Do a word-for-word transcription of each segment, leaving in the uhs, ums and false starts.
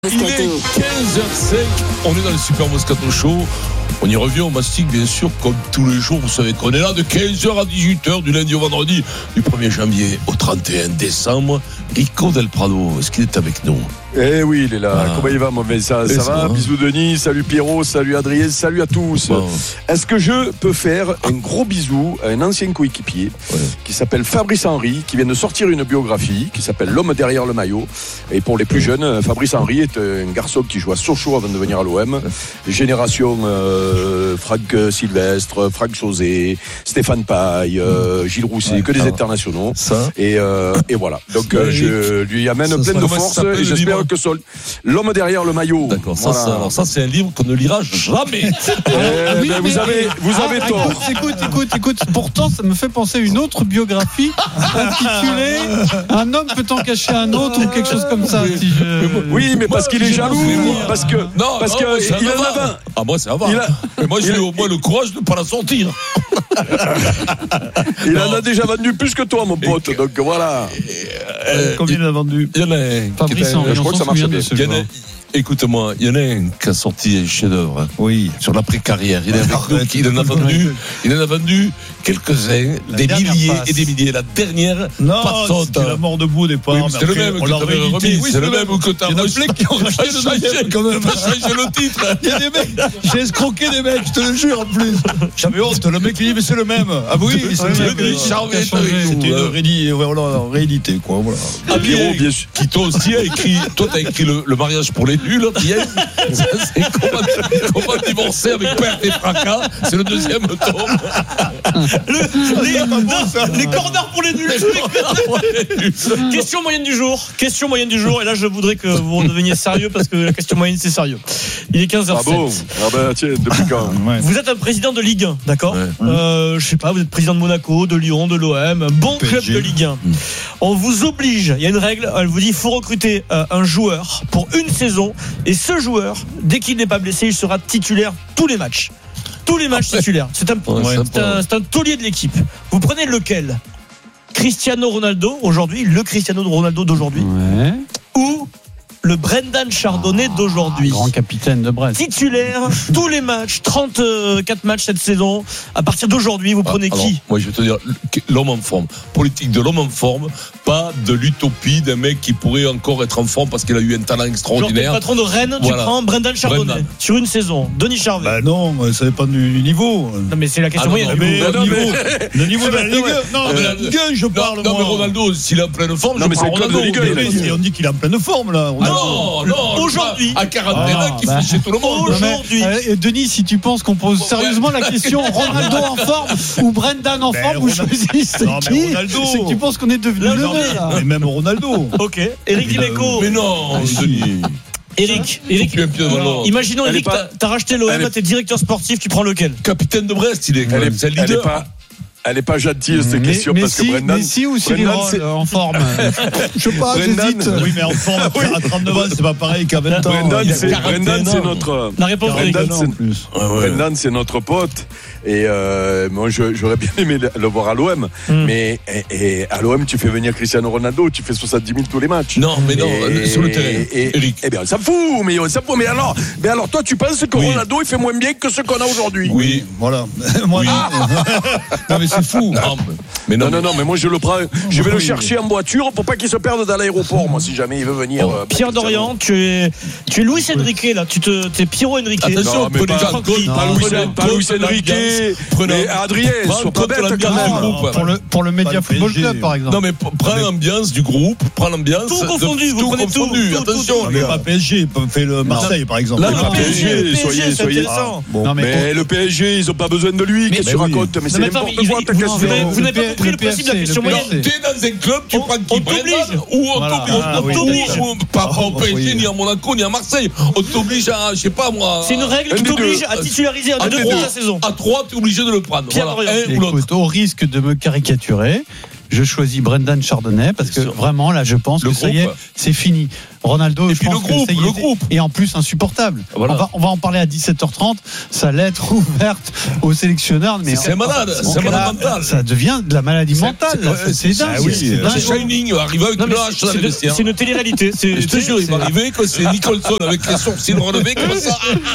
Il est quinze heures cinq, on est dans le Super Moscato Show. On y revient au mastic, bien sûr, comme tous les jours. Vous savez qu'on est là de quinze heures à dix-huit heures, du lundi au vendredi, du premier janvier au trente et un décembre. Rico Del Prado, est-ce qu'il est avec nous? Eh oui, il est là. Ah. Comment il va, mon Vincent? Ça, ça va, va. Bisous Denis, salut Pierrot, salut Adrien, salut à tous. Bon. Est-ce que je peux faire un gros bisou à un ancien coéquipier ouais. qui s'appelle Fabrice Henry, qui vient de sortir une biographie qui s'appelle L'homme derrière le maillot. Et pour les plus jeunes, Fabrice Henry est un garçon qui joue à Sochaux avant de venir à l'O M. Génération euh, Franck Sylvestre, Franck Sauzet, Stéphane Paille, euh, Gilles Rousset, ouais, que des internationaux. Ça. Et, euh, et voilà. Donc euh, je lui amène ça, plein ça, de force et j'espère que Sol. L'homme derrière le maillot. D'accord, ça, voilà. ça, alors ça c'est un livre qu'on ne lira jamais. euh, oui, ben vous avez, vous ah, avez ah, tort. Écoute, écoute, écoute, écoute. Pourtant, ça me fait penser à une autre biographie intitulée Un homme peut en cacher un autre ou quelque chose comme ça. Si je... Oui, mais parce qu'il est jaloux. Parce que, non, parce non, que il en a vingt. Ah moi ça va. A... Mais moi j'ai au moins le courage de ne pas la sortir. Il non. en a déjà vendu plus que toi, mon pote. Et, donc voilà. Euh, Combien il en a vendu? Il y en a un. Fabrice Henry, je crois que ça marche bien. Écoute-moi, il y en a un qui a sorti un chef-d'œuvre. Oui. Sur l'après-carrière. Il est avec nous. Il en a vendu. Il en a vendu quelques-uns, des milliers passe. et des milliers. La dernière. Non, c'était la mort debout au départ. Oui, c'était le même que tu avais remis. Oui, c'est le même que tu as remis. Il y en a plein qui ont racheté le deuxième quand même. T'as changé le titre. Il y a des mecs. J'ai escroqué des mecs, je te le jure en plus. J'avais honte. Le mec il dit mais c'est le même. Ah oui, c'est le même. C'était une réalité quoi. Ah Pierrot, bien sûr. Qui toi aussi a écrit. Toi t'as écrit le mariage pour les nuls. Ça, c'est comment, comment divorcer avec perte et fracas. C'est le deuxième tome. Le, les, non, les corners pour les nuls. Question moyenne du jour. Question moyenne du jour. Et là, je voudrais que vous redeveniez sérieux parce que la question moyenne, c'est sérieux. Il est quinze heures sept. Ah bon? Ah ben tiens, depuis quand? Ouais. Vous êtes un président de Ligue un, d'accord? Ouais. euh, Je sais pas, vous êtes président de Monaco, de Lyon, de l'O M, bon P S G. Club de Ligue un. Mmh. On vous oblige, il y a une règle, elle vous dit il faut recruter euh, un joueur pour une saison. Et ce joueur, dès qu'il n'est pas blessé, il sera titulaire tous les matchs. Tous les matchs titulaires. C'est un, ouais, c'est un, c'est un taulier de l'équipe. Vous prenez lequel? Cristiano Ronaldo, aujourd'hui, le Cristiano Ronaldo d'aujourd'hui. Ouais. Ou le Brendan Chardonnay ah, d'aujourd'hui. Grand capitaine de Brest. Titulaire, tous les matchs, trente-quatre matchs cette saison. À partir d'aujourd'hui, vous prenez ah, alors, qui? Moi, je vais te dire, l'homme en forme. Politique de l'homme en forme, pas de l'utopie d'un mec qui pourrait encore être en forme parce qu'il a eu un talent extraordinaire. Genre, le patron de Rennes, voilà. Tu prends Brendan Chardonnay Brendan. Sur une saison. Denis Charvet. Bah non, ça dépend du niveau. Non, mais c'est la question ah, non, moyenne. Non, du niveau. niveau. Le niveau de la Ligue un. Non, de la Ligue un, je parle. Non, mais Ronaldo, s'il est en pleine forme, non, mais c'est le club de Ligue un. On dit qu'il est en pleine forme, là. Non, non. Aujourd'hui, à quarante-neuf ans, qui fait chez tout le monde. Aujourd'hui, euh, Denis, si tu penses qu'on pose sérieusement la question Ronaldo en forme ou Brendan en forme, ou choisis c'est qui? C'est que tu penses qu'on est devenu le là. Mais même Ronaldo. Ok. Eric Dimeco. Mais non, Denis. Eric, Eric, imaginons Eric, pas... t'as racheté l'O M, est... t'es directeur sportif, tu prends lequel? Capitaine de Brest, il est quand même, c'est le leader. Elle n'est pas gentille cette mais, question mais parce si, que Brendan. Messi ou Cyril en forme? Je sais pas, j'hésite. Oui, mais en forme oui. À trente-neuf ans, c'est pas pareil qu'à vingt ans. Brendan, c'est, Brendan, c'est notre. La réponse Brendan, c'est, plus. Ouais, ouais. Brendan, c'est notre pote. Et euh, moi, je, j'aurais bien aimé le, le voir à l'O M. Mm. Mais et, et à l'O M, tu fais venir Cristiano Ronaldo, tu fais soixante-dix mille tous les matchs. Non, mais non, et, sur le terrain. Et, Eric. Eh bien, ça fout, mais ça fout. Mais alors, mais alors, toi, tu penses que oui. Ronaldo, il fait moins bien que ce qu'on a aujourd'hui? Oui, voilà. Moi, ah non, mais c'est fou. Non, mais non, non, non, non, mais moi je le prends. Je vais oui, le chercher oui. en voiture pour pas qu'il se perde dans l'aéroport, moi, si jamais il veut venir. Oh, euh, Pierre Dorian, tu es, tu es Luis Enrique là. Tu te, t'es Pierrot Enrique. Attention, non, pas, pas, pas Luis Enrique. Mais Adrien, sois pas bête quand même. Pour le, pour le Média Football Club, par exemple. Non, mais prends l'ambiance du groupe, prends l'ambiance. Tout confondu, vous prenez tout. Attention, mais pas P S G, fait le Marseille, par exemple. Là, P S G, soyez, soyez. Mais le P S G, ils ont pas besoin de lui. Qu'est-ce que tu racontes? Mais c'est n'importe quoi ta question. Vous n'avez pas compris le principe de la question moyenne. T'es dans un club, tu prends qui Brendan ou on t'oblige, pas au P S G, ni à Monaco, ni à Marseille. On t'oblige à, je sais pas moi. C'est une règle qui t'oblige à titulariser un des deux pour ta saison. À trois, t'es obligé de le prendre. Écoute, au risque de me caricaturer, je choisis Brendan Chardonnay parce que vraiment là je pense que ça y est, c'est fini. Ronaldo, Et je puis pense le groupe, que ça y le était. groupe. Et en plus insupportable. Voilà. On, va, on va en parler à dix-sept heures trente. Sa lettre ouverte au sélectionneur. Mais C'est malade, c'est là, malade mental. Ça devient de la maladie C'est- mentale. c'est- là. ouais, C'est c'est- dingue. ah oui, C'est c'est dingue. Shining arrive avec Non, une mais hache c'est- dans c'est les de- vestiaires. c'est une télé-réalité. C'est- Je te c'est- jure, il va arriver que c'est Nicholson avec les sourcils relevés comme ça.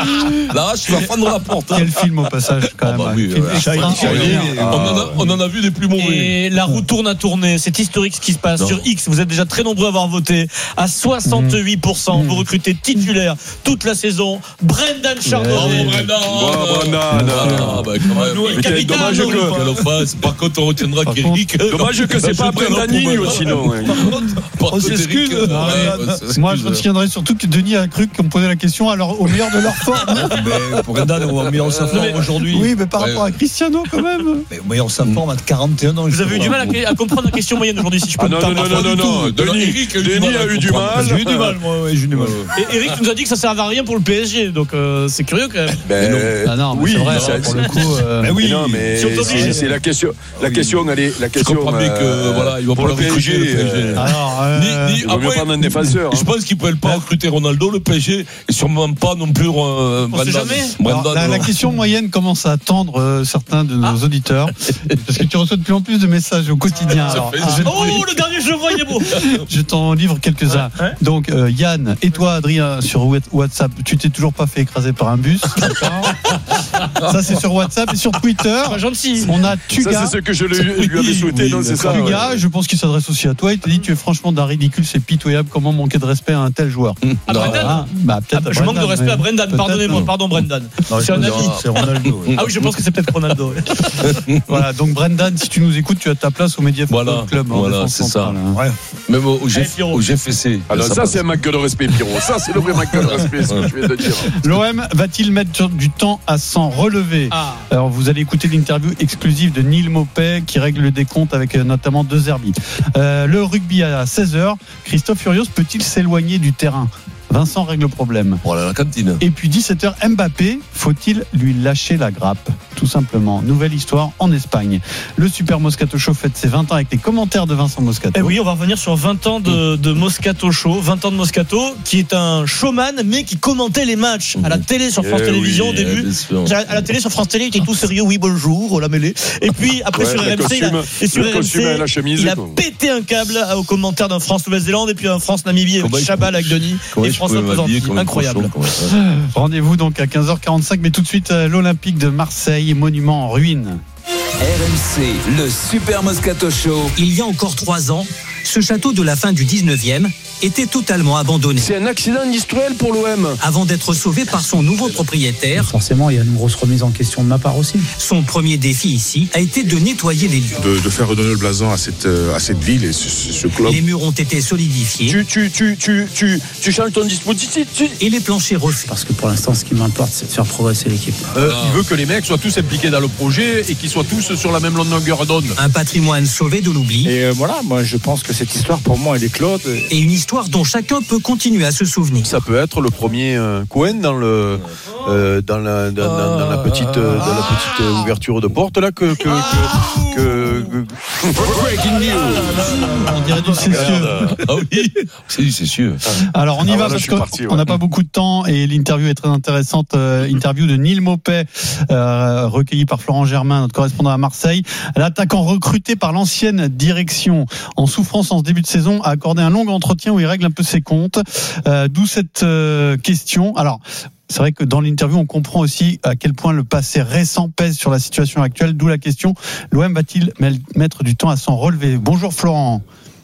La hache, il va prendre la porte. Quel film au passage quand Ah même. bah un oui, film ouais. extraordinaire. On en a- on en a vu des plus mauvais. Et la roue tourne à tourner. C'est historique ce qui se passe Non. sur X. Vous êtes déjà très nombreux à avoir voté. À soixante-huit pour cent, Mmh. vous recrutez titulaire toute la saison. Brendan Chardonnay. Bravo, Brendan. Bravo, Brendan. Ah, bah, quand même. Nous, Mais quel capitaine, dommage nous, que- Quelle offense. Par contre, on retiendra Par qu'Eric. Dommage que c'est pas Brendanino, sinon. ouais. On s'excuse. Moi, je retiendrai surtout que Denis a cru qu'on me posait la question alors au meilleur de leur forme. Mais pour Brendan, au meilleur de sa forme aujourd'hui. Oui, mais par Ouais. rapport à Cristiano quand même. Mais au meilleur de sa forme à quarante et un ans. Vous avez eu du mal à, à comprendre la question moyenne aujourd'hui, si je peux Ah me non, non, permettre. non, non, non, non. du tout. Denis, Eric a eu du Denis mal à a eu du comprendre. mal. J'ai eu du mal, moi, ouais, j'ai eu du mal. Et Eric nous a dit que ça servait à rien pour le P S G. Donc euh, c'est curieux quand même. Ben, Ah non, mais oui, c'est vrai, ça- pour le coup. euh, Mais oui, non, mais Si on t'oblige. c'est c'est la question. La question, elle est la Je question. comprends bien que, euh, voilà, il va pour pas le le recruter, P S G. le P S G. euh, Alors, euh, Ni- ni- Il vaut mieux après, prendre un défenseur. Je hein. pense qu'ils ne peuvent pas recruter Ronaldo, le P S G, et sûrement pas non plus euh, On sait Brendan. jamais. alors, Brendan, la, la non. question moyenne commence à attendre euh, certains de nos Ah. auditeurs parce que tu reçois de plus en plus de messages au quotidien. Ça Alors, fait- je, Oh, le dernier je le vois, il est beau. je t'en livre quelques-uns. Ouais, ouais. Donc euh, Yann et toi Adrien sur WhatsApp, tu t'es toujours pas fait écraser par un bus. D'accord. Ça c'est sur WhatsApp et sur Twitter. Pas gentil. On a Ça, Tuga. c'est ce que je lui lui avais souhaité. Oui, Non, c'est ça. Tuga, ouais. je pense qu'il s'adresse aussi à toi. Il te dit tu es franchement d'un ridicule, c'est pitoyable. Comment manquer de respect à un tel joueur. À Non. Brendan. Ah, bah, peut-être Ah, à je manque de Brendan, respect mais à Brendan. peut-être, Pardonnez-moi, non. pardon Brendan. Non, C'est un ami. C'est Ronaldo. ouais. Ah oui, je pense que c'est peut-être Ronaldo. ouais. Voilà, donc Brendan, si tu nous écoutes, tu as ta place au Media Voilà, Football Club. en voilà, défense c'est ça. centrale, hein. Ouais. Même au, au, G- Allez, Pierrot. au G F C. Ah non, ça, c'est un manque de respect, Pierrot. Ça, c'est le vrai manque de respect, ce que je viens de dire. L'O M va-t-il mettre du temps à s'en relever? Ah. Alors, vous allez écouter l'interview exclusive de Neil Maupay qui règle le décompte avec euh, notamment deux Zerbi. Euh, le rugby à seize heures. Christophe Furios peut-il s'éloigner du terrain? Vincent règle le problème. Voilà, la cantine. Et puis dix-sept heures, Mbappé, faut-il lui lâcher la grappe? Tout simplement. Nouvelle histoire en Espagne. Le Super Moscato Show fête ses vingt ans avec les commentaires de Vincent Moscato. Eh oui, on va revenir sur vingt ans de, de Moscato Show. vingt ans de Moscato, qui est un showman, mais qui commentait les matchs à la télé sur France Eh Télévisions oui, au début. bien sûr. À la télé sur France Télé, il était tout sérieux, oui bonjour, oh la mêlée. Et puis après Ouais, sur le R M C, il a, costume- et sur le R M costume C, et la chemise, il a quoi. pété un câble aux commentaires d'un France-Nouvelle-Zélande et puis un France-Namibie Comment avec il Chabal, avec Denis Comment et je François pouvais m'habiller Pesanti. comme un Incroyable. cochon, comment ça Rendez-vous donc à quinze heures quarante-cinq, mais tout de suite euh, l'Olympique de Marseille, monument en ruine. R M C, le Super Moscato Show. Il y a encore trois ans, ce château de la fin du dix-neuvième était totalement abandonné. C'est un accident industriel pour l'O M. Avant d'être sauvé par son nouveau propriétaire, Forcément, il y a une grosse remise en question de ma part aussi. son premier défi ici a été de nettoyer les lieux. de, de faire redonner le blason à cette, euh, à cette ville et ce, ce- ce club. Les murs ont été solidifiés Tu, tu, tu, tu, tu, tu changes ton dispositif. tu- et les planchers refaits. Parce que pour l'instant, ce qui m'importe, c'est de faire progresser l'équipe. Euh, il veut que les mecs soient tous impliqués dans le projet et qu'ils soient tous sur la même longueur d'onde. Un patrimoine sauvé de l'oubli Et euh, voilà, moi je pense que cette histoire pour moi elle est close. et une histoire dont chacun peut continuer à se souvenir. Ça peut être le premier euh, Cohen dans le euh, dans la dans, dans- dans la petite euh, dans la petite euh, ouverture de porte là que que que, que- que- Breaking news. On dirait du cessieux. Ah oui, c'est c'est sûr. Alors on y Ah, va voilà, je parce suis qu'on parti, ouais. on n'a pas beaucoup de temps et l'interview est très intéressante. Euh, interview de Neil Maupay, euh, recueilli par Florent Germain, notre correspondant à Marseille. L'attaquant recruté par l'ancienne direction en souffrance en ce début de saison a accordé un long entretien où il règle un peu ses comptes. Euh, d'où cette euh, question. Alors c'est vrai que dans l'interview, on comprend aussi à quel point le passé récent pèse sur la situation actuelle, d'où la question, l'O M va-t-il mettre du temps à s'en relever? Bonjour Florent.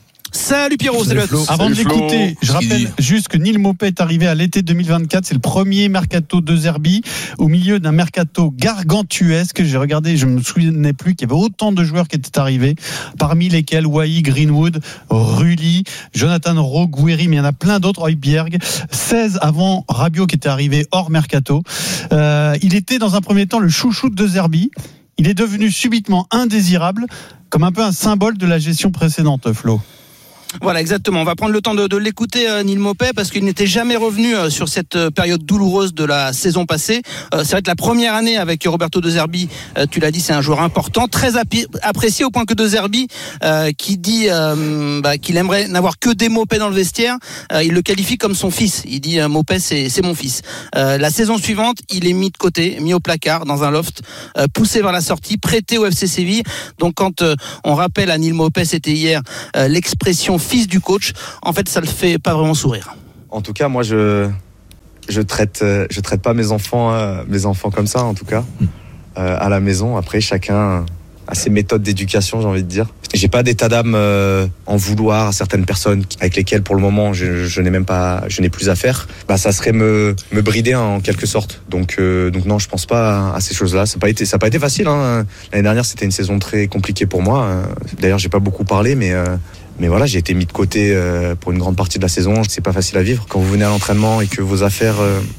Salut Pierrot, salut à tous. Avant de Salut Flo. l'écouter, je Ce qu'il rappelle dit. juste que Neil Maupay est arrivé à l'été deux mille vingt-quatre. C'est le premier mercato de Zerbi au milieu d'un mercato gargantuesque. J'ai regardé, je me souvenais plus qu'il y avait autant de joueurs qui étaient arrivés, parmi lesquels Wai, Greenwood, Rulli, Jonathan Rogueri, mais il y en a plein d'autres, Højbjerg. seize avant Rabiot qui était arrivé hors mercato. Euh, il était dans un premier temps le chouchou de Zerbi. Il est devenu subitement indésirable, comme un peu un symbole de la gestion précédente, Flo. Voilà, exactement. On va prendre le temps de, de l'écouter, euh, Neil Maupay, parce qu'il n'était jamais revenu euh, sur cette euh, période douloureuse de la saison passée. Euh, ça va être la première année avec Roberto De Zerbi. Euh, tu l'as dit, c'est un joueur important, très api- apprécié au point que De Zerbi, euh, qui dit euh, bah, qu'il aimerait n'avoir que des Maupay dans le vestiaire. Euh, il le qualifie comme son fils. Il dit euh, Maupay, c'est, c'est mon fils. Euh, la saison suivante, il est mis de côté, mis au placard dans un loft, euh, poussé vers la sortie, prêté au F C Séville. Donc quand euh, on rappelle à Neil Maupay, c'était hier, euh, l'expression fils du coach, en fait ça le fait pas vraiment sourire. En tout cas, moi je je traite je traite pas mes enfants euh, mes enfants comme ça, en tout cas euh, à la maison. Après, chacun a ses méthodes d'éducation, j'ai envie de dire. J'ai pas d'état d'âme euh, en vouloir à certaines personnes avec lesquelles pour le moment je, je n'ai même pas je n'ai plus à faire. Bah ça serait me me brider en quelque sorte. Donc euh, donc non, je pense pas à ces choses-là. Ça n'a pas été ça a pas été facile, hein. L'année dernière, c'était une saison très compliquée pour moi. D'ailleurs, j'ai pas beaucoup parlé, mais euh, Mais voilà, j'ai été mis de côté pour une grande partie de la saison. C'est pas facile à vivre. Quand vous venez à l'entraînement et que vos affaires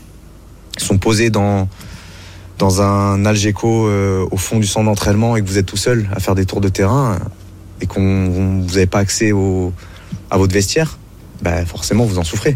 sont posées dans, dans un Algeco au fond du centre d'entraînement et que vous êtes tout seul à faire des tours de terrain et qu'on vous n'avez pas accès au, à votre vestiaire, bah forcément vous en souffrez.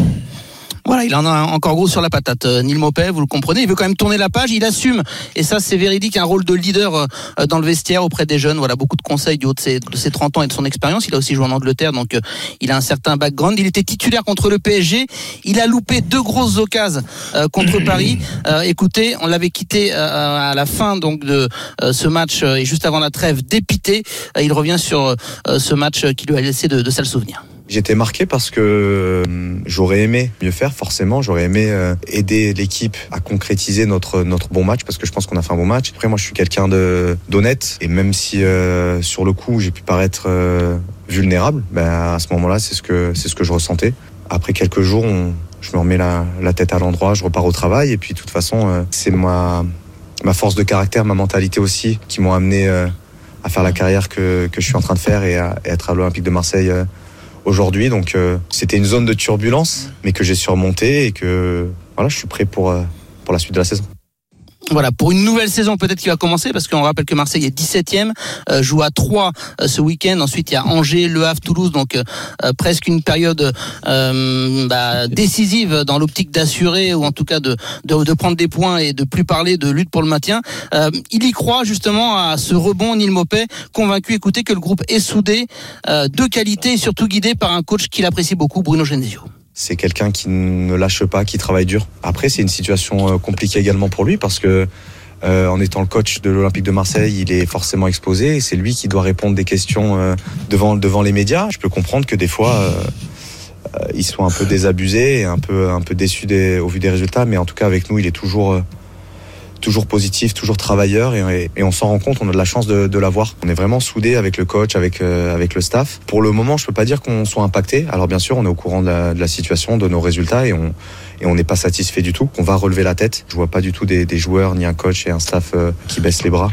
Voilà, il en a encore gros sur la patate. Neil Maupay, vous le comprenez, il veut quand même tourner la page, il assume, et ça c'est véridique, un rôle de leader dans le vestiaire auprès des jeunes. Voilà, beaucoup de conseils du haut de ses, de ses trente ans et de son expérience. Il a aussi joué en Angleterre, donc euh, il a un certain background. Il était titulaire contre le P S G, il a loupé deux grosses occasions euh, contre Paris. Euh, écoutez, on l'avait quitté euh, à la fin donc de euh, ce match euh, et juste avant la trêve, dépité. Euh, il revient sur euh, ce match qui lui a laissé de, de sales souvenirs. J'étais marqué parce que euh, j'aurais aimé mieux faire, forcément. J'aurais aimé euh, aider l'équipe à concrétiser notre notre bon match, parce que je pense qu'on a fait un bon match. Après, moi, je suis quelqu'un de d'honnête, et même si euh, sur le coup j'ai pu paraître euh, vulnérable, ben à ce moment-là, c'est ce que c'est ce que je ressentais. Après quelques jours, on, je me remets la la tête à l'endroit, je repars au travail, et puis de toute façon, euh, c'est ma ma force de caractère, ma mentalité aussi, qui m'ont amené euh, à faire la carrière que que je suis en train de faire et à, et à être à l'Olympique de Marseille. Euh, aujourd'hui, donc euh, c'était une zone de turbulence, mais que j'ai surmonté et que voilà, je suis prêt pour euh, pour la suite de la saison. Voilà, pour une nouvelle saison peut-être qui va commencer, parce qu'on rappelle que Marseille est dix-septième, euh, joue à trois euh, ce week-end. Ensuite, il y a Angers, Le Havre, Toulouse, donc euh, presque une période euh, bah, décisive dans l'optique d'assurer, ou en tout cas de, de de prendre des points et de plus parler de lutte pour le maintien. Euh, il y croit justement à ce rebond, Neil Maupay, convaincu, écoutez, que le groupe est soudé, euh, de qualité et surtout guidé par un coach qu'il apprécie beaucoup, Bruno Genesio. C'est quelqu'un qui ne lâche pas, qui travaille dur. Après, c'est une situation compliquée également pour lui, parce que euh, en étant le coach de l'Olympique de Marseille, il est forcément exposé, et c'est lui qui doit répondre des questions euh, devant devant les médias. Je peux comprendre que des fois euh, euh, ils soient un peu désabusés et un peu un peu déçus des, au vu des résultats, mais en tout cas avec nous, il est toujours euh, toujours positif, toujours travailleur, et, et on s'en rend compte, on a de la chance de, de l'avoir. On est vraiment soudés avec le coach, avec euh, avec le staff. Pour le moment, je peux pas dire qu'on soit impacté. Alors bien sûr, on est au courant de la, de la situation, de nos résultats, et on et on n'est pas satisfait du tout. On va relever la tête. Je vois pas du tout des, des joueurs ni un coach et un staff euh, qui baissent les bras.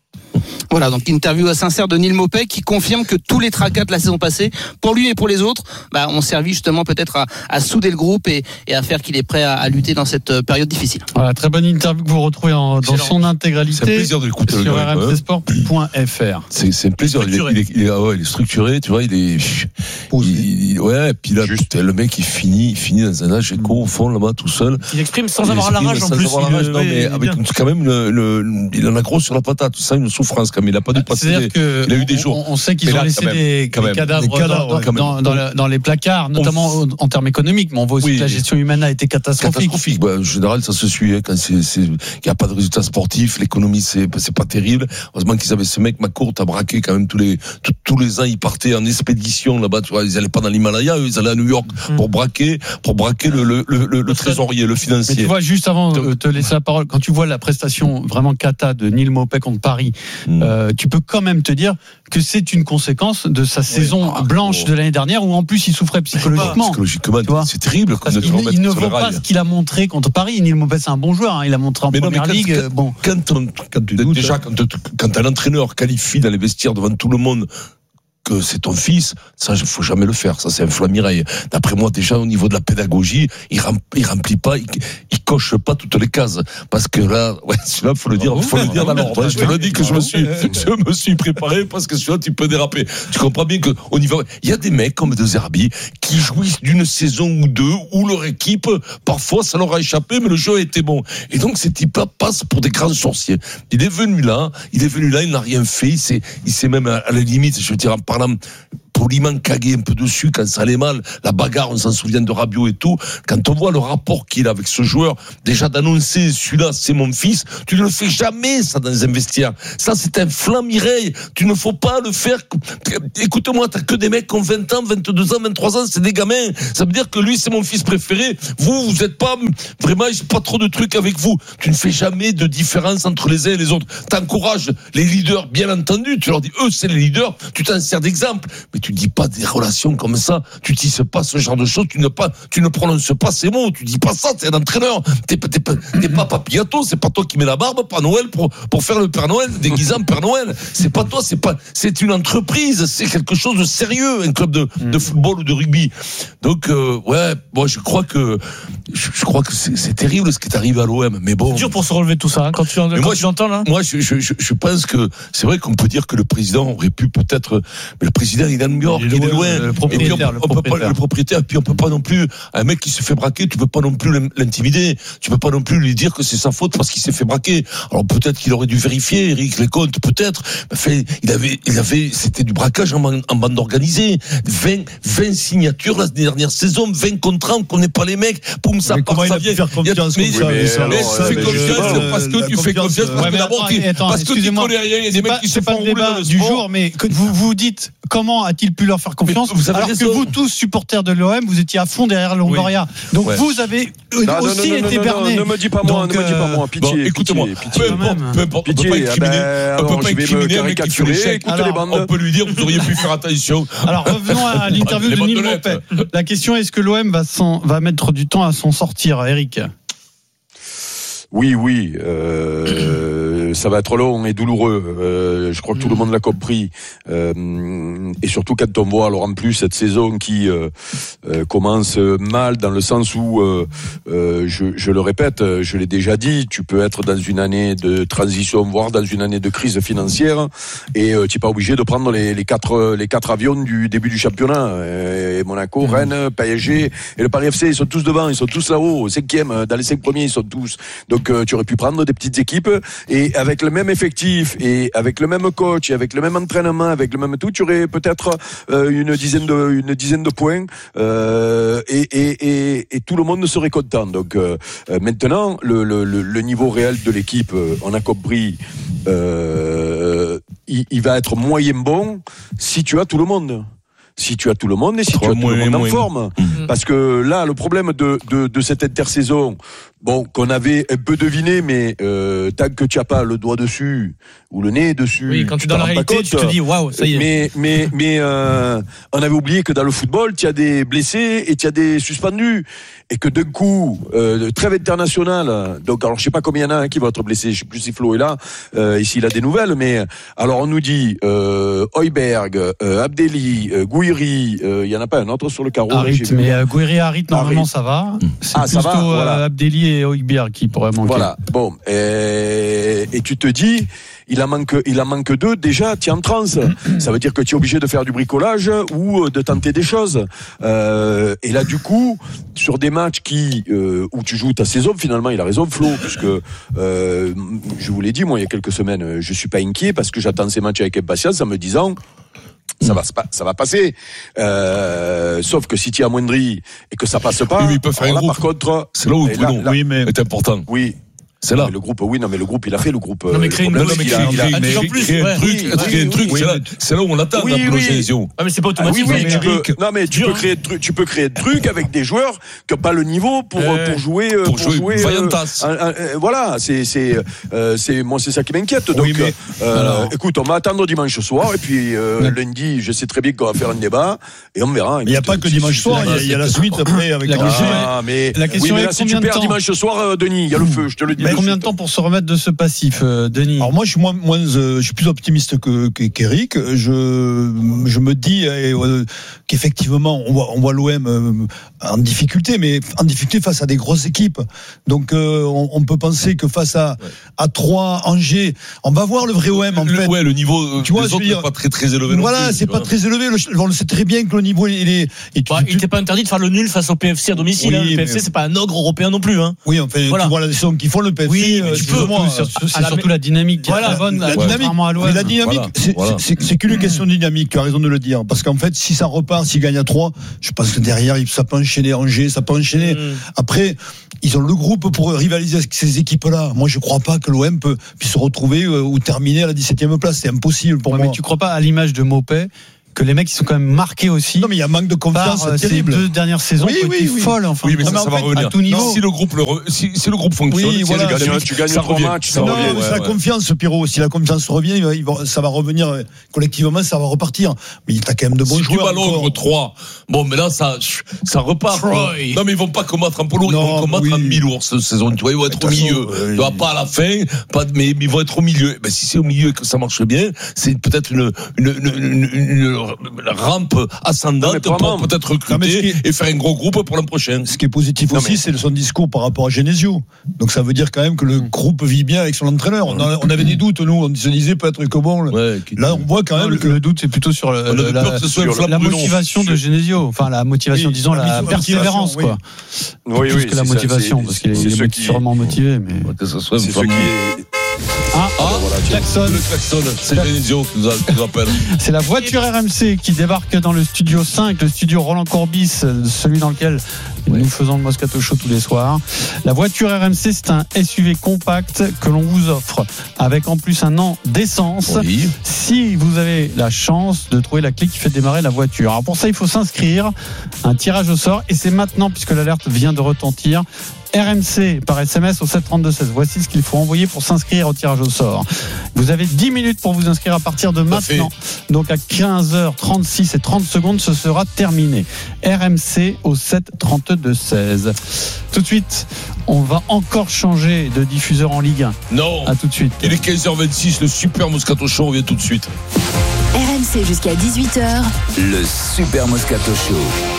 Voilà, donc interview sincère de Neil Maupay, qui confirme que tous les tracas de la saison passée, pour lui et pour les autres, bah, ont servi justement peut-être à, à souder le groupe et, et à faire qu'il est prêt à, à lutter dans cette période difficile. Voilà, très bonne interview que vous retrouvez en, dans son intégralité. C'est un plaisir de l'écouter sur r m c sport point f r. C'est, c'est un plaisir. Il est, il, est, il, est, ah ouais, il est structuré, tu vois, il est. Il, il, ouais, et puis là, putain, le mec, il finit, il finit dans un âge éco au fond là-bas tout seul. Il exprime sans il avoir la rage en plus. Rage, non, mais avec quand même le, le, il en a gros sur la patate. Ça, une souffrance quand même. Il a pas dû passer. C'est-à-dire que il a eu des jours. On, on sait qu'ils mais ont là, laissé même, des, des même, cadavres, des cadavres dans, dans, dans, le, dans les placards, notamment on, en termes économiques, mais on voit aussi oui, que la gestion humaine a été catastrophique. Catastrophique. Bah, en général, ça se suit. Hein, quand c'est, c'est, il n'y a pas de résultats sportifs, l'économie, c'est, c'est pas terrible. Heureusement qu'ils avaient ce mec, McCourt, à braquer quand même tous les, tous, tous les ans, ils partaient en expédition là-bas. Tu vois, ils allaient pas dans l'Himalaya, eux, ils allaient à New York mmh. pour braquer, pour braquer le, le, le, le, le trésorier, le financier. Mais tu vois, juste avant de te laisser la parole, quand tu vois la prestation vraiment cata de Neil Maupay contre Paris, mmh. euh, tu peux quand même te dire que c'est une conséquence de sa oui, saison ah, blanche oh. de l'année dernière, où en plus il souffrait psychologiquement. Psychologiquement, c'est terrible. Parce qu'il il ne vaut pas ce qu'il a montré contre Paris. Neil Maupay, c'est un bon joueur, hein. Il a montré en mais première non, quand, ligue. Quand, bon. quand, quand, quand déjà, quand, quand un entraîneur qualifie dans les vestiaires devant tout le monde que c'est ton fils, ça, il faut jamais le faire. Ça, c'est un Flammireille. D'après moi, déjà, au niveau de la pédagogie, il remplit, il remplit pas, il, il coche pas toutes les cases. Parce que là, ouais, celui-là, faut le dire, faut le dire dans l'ordre. Je te le dis que je me suis, je me suis préparé parce que celui-là, tu peux déraper. Tu comprends bien que, au niveau, il y a des mecs comme De Zerbi qui jouissent d'une saison ou deux où leur équipe, parfois, ça leur a échappé, mais le jeu a été bon. Et donc, ces types-là passent pour des grands sorciers. Il est venu là, il est venu là, il n'a rien fait, il s'est, il s'est même, à la limite, je veux dire, en parlant poliment cagué un peu dessus quand ça allait mal, la bagarre, on s'en souvient de Rabiot et tout. Quand on voit le rapport qu'il a avec ce joueur, déjà d'annoncer celui-là, c'est mon fils, tu ne le fais jamais, ça, dans un vestiaire. Ça, c'est un Flammireille. Tu ne faut pas le faire. Écoute-moi, t'as que des mecs qui ont vingt ans, vingt-deux ans, vingt-trois ans, c'est des gamins. Ça veut dire que lui, c'est mon fils préféré. Vous, vous êtes pas, vraiment, j'ai pas trop de trucs avec vous. Tu ne fais jamais de différence entre les uns et les autres. T'encourages les leaders, bien entendu. Tu leur dis, eux, c'est les leaders. Tu t'en sers d'exemple. Mais tu dis pas des relations comme ça, tu tisses pas ce genre de choses, tu ne pas, tu ne prononces pas ces mots, tu dis pas ça, t'es un entraîneur, t'es, t'es, t'es, t'es pas Papy Gâteau, c'est pas toi qui mets la barbe, pas Noël pour, pour faire le Père Noël, déguisé en Père Noël, c'est pas toi, c'est pas, c'est une entreprise, c'est quelque chose de sérieux, un club de, de football ou de rugby. Donc, euh, ouais, moi, je crois que, je, je crois que c'est, c'est terrible ce qui est arrivé à l'O M, mais bon. C'est dur pour se relever de tout ça, hein, quand tu, quand moi, tu l'entends, là. Moi, je, je, je, je pense que c'est vrai qu'on peut dire que le président aurait pu peut-être, mais le président, il est à New York, il est loin. Le propriétaire, et puis on, le, on propriétaire. Peut pas, le propriétaire, puis on peut pas non plus, un mec qui se fait braquer, tu peux pas non plus l'intimider, tu peux pas non plus lui dire que c'est sa faute parce qu'il s'est fait braquer. Alors peut-être qu'il aurait dû vérifier, Eric, les comptes, peut-être. Enfin, il avait, il avait, c'était du braquage en, en bande organisée. vingt, vingt signatures la dernière saison, vingt contrats, on connaît pas les mecs. Poum, ça mais part, comment ça il a pu faire confiance mais, comme mais, ça, mais, alors, tu fais euh, confiance euh, parce que tu fais confiance parce que d'abord, parce que tu connais rien, il y a des mecs qui se font rouler dans le du sport. jour, mais que vous vous dites comment a-t-il pu leur faire confiance alors que vous tous supporters de l'O M, vous étiez à fond derrière le Longoria. Oui. Donc ouais. vous avez non, aussi non, non, été non, berné. Non, ne me dis pas moi, Donc, ne me dis pas moi. Pitié, bon, écoute-moi. Pitié, peu importe, peu importe. On peut pas incriminer. On peut pas incriminer un mec qui fait l'échec. On peut lui dire, vous auriez pu faire attention. Alors revenons à l'interview de Neil Maupay. La question est-ce que l'O M va, va mettre du temps à s'en sortir, Eric? Oui, oui, euh, ça va être long et douloureux. Euh, je crois que tout le monde l'a compris. Euh, et surtout quand on voit, alors en plus cette saison qui euh, euh, commence mal dans le sens où, euh, euh, je, je le répète, je l'ai déjà dit, tu peux être dans une année de transition, voire dans une année de crise financière, et euh, tu n'es pas obligé de prendre les, les quatre les quatre avions du début du championnat. Et Monaco, mmh. Rennes, P S G et le Paris F C, ils sont tous devant, ils sont tous là-haut, cinquième, dans les cinq premiers, ils sont tous. Donc Donc tu aurais pu prendre des petites équipes et avec le même effectif et avec le même coach et avec le même entraînement, avec le même tout, tu aurais peut-être euh, une dizaine de une dizaine de points euh, et, et, et, et tout le monde serait content. Donc euh, maintenant le, le, le niveau réel de l'équipe, on a compris, euh, il, il va être moyen bon si tu as tout le monde. Si tu as tout le monde et si tu as tout le monde en forme. Mmh. Parce que là, le problème de, de, de cette intersaison, bon, qu'on avait un peu deviné, mais euh, tant que tu n'as pas le doigt dessus ou le nez dessus, oui, quand tu es dans la réalité, compte, tu te dis waouh, ça y est. Mais mais mais euh, on avait oublié que dans le football, tu as des blessés et tu as des suspendus, et que d'un coup, euh, trêve internationale. Donc alors je sais pas combien il y en a hein, qui vont être blessés. Je sais plus si Flo est là, euh, ici il a des nouvelles, mais alors on nous dit euh, Højbjerg, euh, Abdelli, euh, Gouiri, il euh, y en a pas un autre sur le carreau. Harit, là, mais euh, Gouiri, Harit, normalement Harit. Ça va. C'est ah, plutôt ça va, voilà. euh, Abdelli et Højbjerg qui pourraient manquer. Voilà. Bon, et, et tu te dis, il en manque, il en manque deux. Déjà, tu es en transe. Ça veut dire que tu es obligé de faire du bricolage ou de tenter des choses. Euh, et là, du coup, sur des matchs qui euh, où tu joues ta saison, finalement, il a raison, Flo, puisque euh, je vous l'ai dit, moi, il y a quelques semaines, je suis pas inquiet parce que j'attends ces matchs avec impatience en me disant. Ça va, ça va passer. Euh, sauf que si tu es amoindri et que ça passe pas, oui, mais il peut faire un là, groupe. par contre, c'est là où Bruno, là, là, oui, mais c'est important. Oui. C'est là. Le groupe, oui, non, mais le groupe, il a fait le groupe. Non, mais créer une truc, créer un truc, créer un truc, c'est là où on l'attend, la prolongation. Ah, mais c'est pas automatique. Oui, oui, tu peux, non, mais tu peux créer, tu peux créer des trucs avec des joueurs qui n'ont pas le niveau pour, pour jouer, pour jouer, voilà, c'est, c'est, c'est, moi, c'est ça qui m'inquiète. Donc, écoute, on va attendre dimanche soir, et puis, lundi, je sais très bien qu'on va faire un débat, et on verra. Il n'y a pas que dimanche soir, il y a la suite après avec la question. Ah, mais, la question est, si tu perds dimanche soir, Denis, il y a le feu, je te le dis. combien de temps pour se remettre de ce passif, euh, Denis? Alors moi, je suis moins, moins euh, je suis plus optimiste que, que qu'Eric. Je, je me dis euh, qu'effectivement, on voit, on voit l'O M euh, en difficulté, mais en difficulté face à des grosses équipes. Donc, euh, on, on peut penser que face à ouais. à Troyes, Angers, on va voir le vrai O M en le, fait. Ouais, le niveau tu vois, des autres n'est pas très très élevé. Voilà, plus, c'est pas vois. très élevé. Le, on le sait très bien que le niveau il est. Et tu, bah, tu, il n'était pas interdit de faire le nul face au P F C à domicile. Oui, hein. Le P F C, mais... c'est pas un ogre européen non plus. Hein. Oui, enfin, voilà. tu vois la décision qu'ils font le P F C. Oui, mais tu peux. Moi, c'est, c'est surtout la, la dynamique. Voilà, la bonne. La ouais. dynamique. À mais la dynamique, voilà. c'est, voilà. c'est, c'est, c'est qu'une question de dynamique. Tu as raison de le dire, parce qu'en fait, si ça repart, s'ils gagnent à trois, je pense que derrière, ça peut enchaîner Angers, ça peut enchaîner. Mmh. Après, ils ont le groupe pour rivaliser avec ces équipes-là. Moi, je crois pas que l'O M peut puisse se retrouver euh, ou terminer à la dix-septième place. C'est impossible pour ouais, moi. Mais tu crois pas à l'image de Maupay que les mecs ils sont quand même marqués aussi. Non mais il y a un manque de confiance par, terrible. Ces deux dernières saisons oui, qui oui, étaient oui. folles enfin. Oui mais ça, non, ça mais va fait, revenir. À tout niveau. Non, si le groupe le re... si, si le groupe fonctionne, oui, si voilà. tu gagnes, tu gagnes ça trois revient. matchs, ça non, revient. C'est ouais, la ouais. confiance, Pierrot. Si la confiance revient, il va, ça va revenir collectivement, ça va repartir. Mais t'as quand même de bons si joueurs. Si tu vas l'ogre trois, bon mais là ça ça repart. Troy. Non mais ils vont pas combattre en polo, ils vont combattre oui. en mi-lourd cette saison. Tu vois, ils vont être au milieu. Tu vois pas à la fin, pas mais ils vont être au milieu. Ben si c'est au milieu et que ça marche bien, c'est peut-être une une une, une rampe ascendante pour peut-être recruter est... et faire un gros groupe pour l'an prochain. Ce qui est positif non, aussi, mais... c'est son discours par rapport à Genesio. Donc ça veut dire quand même que le groupe vit bien avec son entraîneur. On, a, on avait des doutes, nous, on se disait peut-être que bon. Ouais, là, on voit quand même non, que le doute, c'est plutôt sur, le, le, la, sur la motivation de Genesio. Enfin, la motivation, oui, disons, la, la persévérance, quoi. Oui, plus oui, que la motivation, ça, parce qu'il est, est qui... sûrement motivé. Mais... Que ce soit c'est ce qui est... Ah, ah voilà, Jackson. Le Jackson, c'est Genesio qui nous appelle. C'est la voiture R M C qui débarque dans le studio cinq, le studio Roland Courbis, celui dans lequel ouais. nous faisons le Moscato Show tous les soirs. La voiture R M C, c'est un S U V compact que l'on vous offre avec en plus un an d'essence. Oui. Si vous avez la chance de trouver la clé qui fait démarrer la voiture. Alors pour ça, il faut s'inscrire, un tirage au sort, et c'est maintenant puisque l'alerte vient de retentir. R M C par S M S au sept trente-deux seize. Voici ce qu'il faut envoyer pour s'inscrire au tirage au sort. Vous avez dix minutes pour vous inscrire à partir de maintenant. Donc à quinze heures trente-six et trente secondes, ce sera terminé. R M C au sept trente-deux seize. Tout de suite, on va encore changer de diffuseur en Ligue un. Non. À tout de suite. Il est quinze heures vingt-six, le Super Moscato Show revient tout de suite. R M C jusqu'à dix-huit heures. Le Super Moscato Show.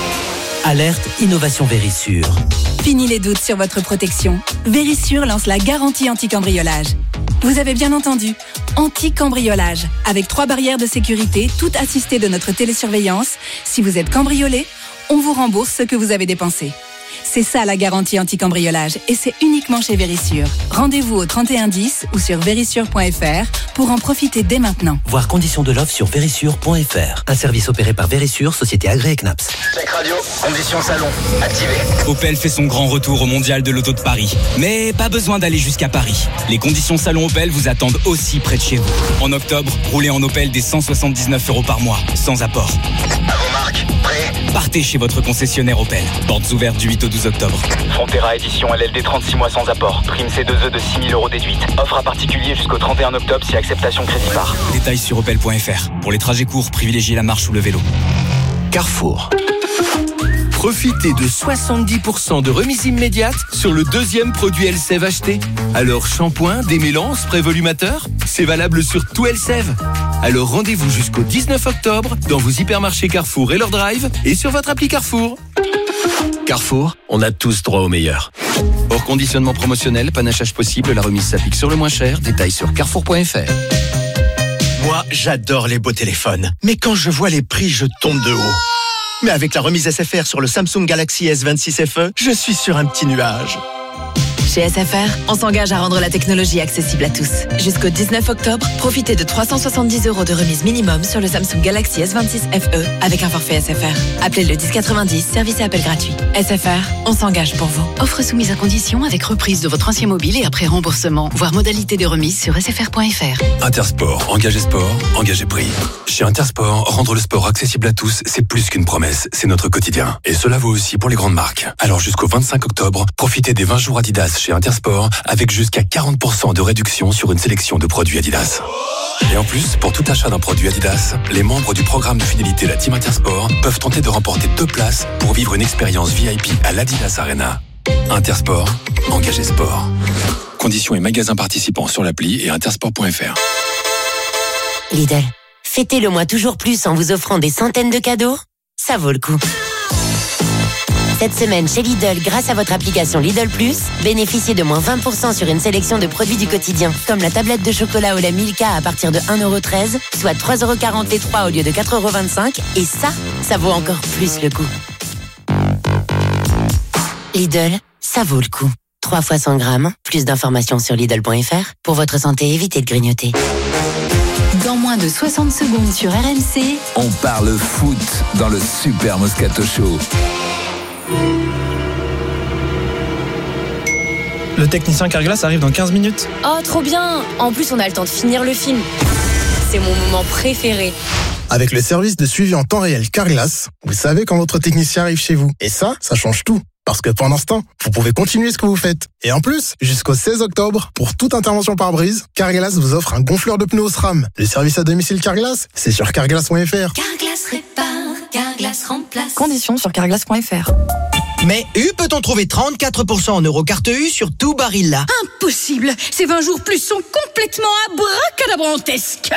Alerte Innovation Vérissure. Fini les doutes sur votre protection. Vérissure lance la garantie anti-cambriolage. Vous avez bien entendu, anti-cambriolage. Avec trois barrières de sécurité, toutes assistées de notre télésurveillance. Si vous êtes cambriolé, on vous rembourse ce que vous avez dépensé. C'est ça la garantie anti-cambriolage et c'est uniquement chez Vérissure. Rendez-vous au trente et un dix ou sur vérissure point f r pour en profiter dès maintenant. Voir conditions de l'offre sur vérissure point f r. Un service opéré par Vérissure, société agréée C N A P S. Check radio, conditions salon, activé. Opel fait son grand retour au Mondial de l'Auto de Paris. Mais pas besoin d'aller jusqu'à Paris. Les conditions salon Opel vous attendent aussi près de chez vous. En octobre, roulez en Opel dès cent soixante-dix-neuf euros par mois, sans apport. À vos marques, prêt ? Partez chez votre concessionnaire Opel. Portes ouvertes du huit au douze octobre. Frontera édition L L D trente-six mois sans apport. Prime C deux E de six mille euros déduite. Offre à particulier jusqu'au trente et un octobre si acceptation crédit par. Détails sur opel point f r. Pour les trajets courts, privilégiez la marche ou le vélo. Carrefour. Profitez de soixante-dix pour cent de remise immédiate sur le deuxième produit Elseve acheté. Alors shampoing, démêlant, spray volumateur, c'est valable sur tout Elseve. Alors rendez-vous jusqu'au dix-neuf octobre dans vos hypermarchés Carrefour et leur drive et sur votre appli Carrefour. Carrefour, on a tous droit au meilleur. Hors conditionnement promotionnel, panachage possible, la remise s'applique sur le moins cher. Détails sur carrefour point f r. Moi, j'adore les beaux téléphones. Mais quand je vois les prix, je tombe de haut. Mais avec la remise S F R sur le Samsung Galaxy S vingt-six F E, je suis sur un petit nuage. Chez S F R, on s'engage à rendre la technologie accessible à tous. Jusqu'au dix-neuf octobre, profitez de trois cent soixante-dix euros de remise minimum sur le Samsung Galaxy S vingt-six F E avec un forfait S F R. Appelez le dix quatre-vingt-dix, service et appel gratuit. S F R, on s'engage pour vous. Offre soumise à condition avec reprise de votre ancien mobile et après remboursement. Voir modalité de remise sur s f r point f r. Intersport, engagez sport, engagez prix. Chez Intersport, rendre le sport accessible à tous, c'est plus qu'une promesse, c'est notre quotidien. Et cela vaut aussi pour les grandes marques. Alors jusqu'au vingt-cinq octobre, profitez des vingt jours Adidas chez Intersport avec jusqu'à quarante pour cent de réduction sur une sélection de produits Adidas. Et en plus, pour tout achat d'un produit Adidas, les membres du programme de fidélité La Team Intersport peuvent tenter de remporter deux places pour vivre une expérience V I P à l'Adidas Arena. Intersport, engagez sport. Conditions et magasins participants sur l'appli et intersport point f r. Lidl, fêtez le mois toujours plus en vous offrant des centaines de cadeaux. Ça vaut le coup. Cette semaine chez Lidl, grâce à votre application Lidl Plus, bénéficiez de moins vingt pour cent sur une sélection de produits du quotidien, comme la tablette de chocolat au lait Milka à partir de un euro treize, soit trois euros quarante les trois au lieu de quatre euros vingt-cinq. Et ça, ça vaut encore plus le coup. Lidl, ça vaut le coup. trois fois cent grammes, plus d'informations sur Lidl point f r. Pour votre santé, évitez de grignoter. Dans moins de soixante secondes sur R M C, On parle foot dans le Super Moscato Show. Le technicien Carglass arrive dans quinze minutes. Oh, trop bien! En plus, on a le temps de finir le film. C'est mon moment préféré. Avec le service de suivi en temps réel Carglass, vous savez quand votre technicien arrive chez vous. Et ça, ça change tout. Parce que pendant ce temps, vous pouvez continuer ce que vous faites. Et en plus, jusqu'au seize octobre, pour toute intervention pare-brise, Carglass vous offre un gonfleur de pneus SRAM. Le service à domicile Carglass, c'est sur carglass point f r. Carglass répare, Carglass remplace. Conditions sur carglass point f r. Mais U peut-on trouver trente-quatre pour cent en Eurocarte U sur tout Barilla? Impossible! Ces vingt jours plus sont complètement abracadabrantesques!